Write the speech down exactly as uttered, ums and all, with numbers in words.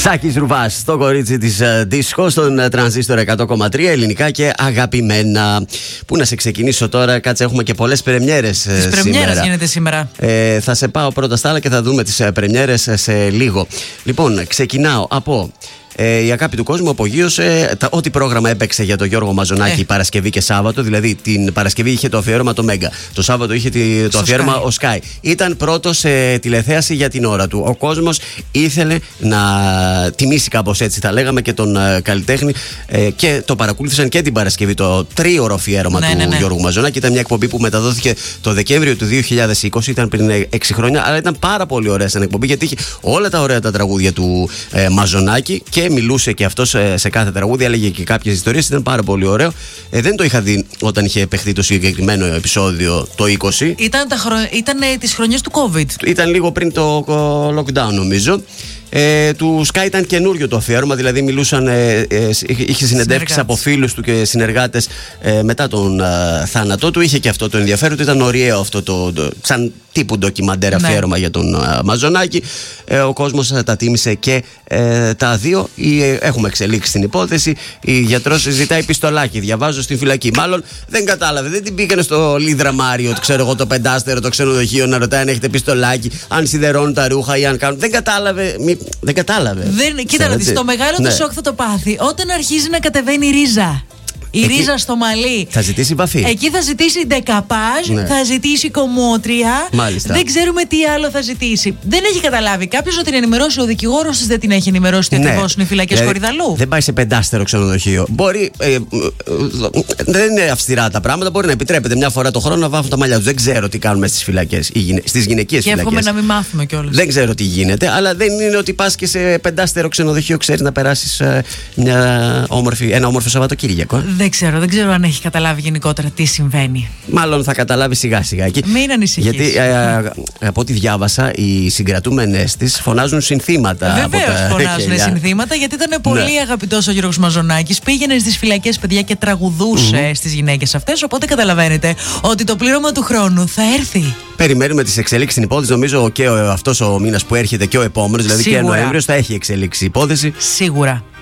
Σάκης Ρουβάς, το κορίτσι της Disco στον Τρανζίστορ εκατό κόμμα τρία, ελληνικά και αγαπημένα. Πού να σε ξεκινήσω τώρα, κάτσε, έχουμε και πολλές πρεμιέρες σήμερα. Τις πρεμιέρες γίνεται σήμερα. Ε, θα σε πάω πρώτα στα άλλα και θα δούμε τις πρεμιέρες σε λίγο. Λοιπόν, ξεκινάω από... Ε, η αγάπη του κόσμου απογείωσε τα, ό,τι πρόγραμμα έπαιξε για τον Γιώργο Μαζονάκη ε. Παρασκευή και Σάββατο. Δηλαδή την Παρασκευή είχε το αφιέρωμα το Μέγκα. Το Σάββατο είχε τη, το αφιέρωμα Sky. ο Sky. Ήταν πρώτο σε τηλεθέαση για την ώρα του. Ο κόσμος ήθελε να τιμήσει κάπως έτσι, θα λέγαμε, και τον uh, καλλιτέχνη ε, και το παρακολούθησαν και την Παρασκευή. Το τρίωρο αφιέρωμα ναι, του ναι, ναι. Γιώργου Μαζονάκη. Ήταν μια εκπομπή που μεταδόθηκε το Δεκέμβριο του δύο χιλιάδες είκοσι. Ήταν πριν έξι χρόνια, αλλά ήταν πάρα πολύ ωραία σαν εκπομπή γιατί είχε όλα τα ωραία τα τραγούδια του ε, Μαζονάκη και μιλούσε και αυτό σε, σε κάθε τραγούδι, έλεγε και κάποιες ιστορίες. Ήταν πάρα πολύ ωραίο. Ε, δεν το είχα δει όταν είχε παιχτεί το συγκεκριμένο επεισόδιο το είκοσι. Ήταν, τα χρο... Ήταν ε, τις χρονιές του COVID. Ήταν λίγο πριν το lockdown, νομίζω. Ε, του Sky ήταν καινούριο το αφιέρωμα, δηλαδή μιλούσαν, ε, ε, είχε συνεντεύξεις από φίλους του και συνεργάτες ε, μετά τον ε, θάνατό του. Είχε και αυτό το ενδιαφέρον του, ήταν ωριαίο αυτό το, το σαν τύπου ντοκιμαντέρ αφιέρωμα ναι. για τον ε, Μαζονάκη. Ε, ο κόσμος τα τίμησε και ε, τα δύο. Ε, έχουμε εξελίξει την υπόθεση. Η γιατρός ζητάει πιστολάκι, διαβάζω στην φυλακή. Μάλλον δεν κατάλαβε, δεν την πήγαινε στο Λίδρα Μάριο, ξέρω εγώ, το πεντάστερο, το ξενοδοχείο να ρωτάει αν έχετε πιστολάκι, αν σιδερώνουν τα ρούχα ή αν κάνουν. Δεν κατάλαβε. Μη, Δεν κατάλαβε. Δεν, κοίτα να δεις, το μεγάλο ναι. του σοκ θα το πάθει όταν αρχίζει να κατεβαίνει η ρίζα. Η εκεί ρίζα στο μαλλί. Θα ζητήσει βαφή. Εκεί θα ζητήσει ντεκαπάζ, ναι. θα ζητήσει κομμότρια. Μάλιστα. Δεν ξέρουμε τι άλλο θα ζητήσει. Δεν έχει καταλάβει κάποιο να την ενημερώσει. Ο δικηγόρος της δεν την έχει ενημερώσει ότι ναι. ακριβώς είναι φυλακές δηλαδή, Κορυδαλού. Δεν πάει σε πεντάστερο ξενοδοχείο. Μπορεί. Ε, ε, δεν είναι αυστηρά τα πράγματα. Μπορεί να επιτρέπεται μια φορά το χρόνο να βάφουν τα μαλλιά του. Δεν ξέρω τι κάνουμε στις φυλακές. Στις γυναικείες φυλακές. Και εύχομαι να μην μάθουμε κιόλας. Δεν ξέρω τι γίνεται. Αλλά δεν είναι ότι πα και σε πεντάστερο ξενοδοχείο, ξέρει να περάσει ένα όμορφο Σαββατοκύριακο. Δεν ξέρω, δεν ξέρω αν έχει καταλάβει γενικότερα τι συμβαίνει. Μάλλον θα καταλάβει σιγά σιγά. Μην ανησυχείς. Γιατί ε, ε, από ό,τι διάβασα, οι συγκρατούμενες της φωνάζουν συνθήματα. Βεβαίως φωνάζουν συνθήματα, γιατί ήταν πολύ ναι. αγαπητός ο Γιώργος Μαζονάκης. Πήγαινε στις φυλακές, παιδιά, και τραγουδούσε mm-hmm. στις γυναίκες αυτές. Οπότε καταλαβαίνετε ότι το πλήρωμα του χρόνου θα έρθει. Περιμένουμε τις εξελίξεις στην υπόθεση. Νομίζω και αυτός ο μήνας που έρχεται και ο επόμενος, δηλαδή Σίγουρα. Και ο Νοέμβριος, θα έχει εξελίξει η υπόθεση. Σίγουρα.